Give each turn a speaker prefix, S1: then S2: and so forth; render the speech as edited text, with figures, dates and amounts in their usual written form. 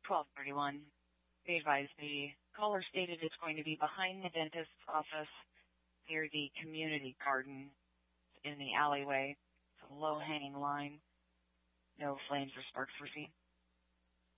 S1: 12:31. Be advised, the caller stated it's going to be behind the dentist's office near the community garden in the alleyway. It's a low-hanging line. No flames or sparks were seen.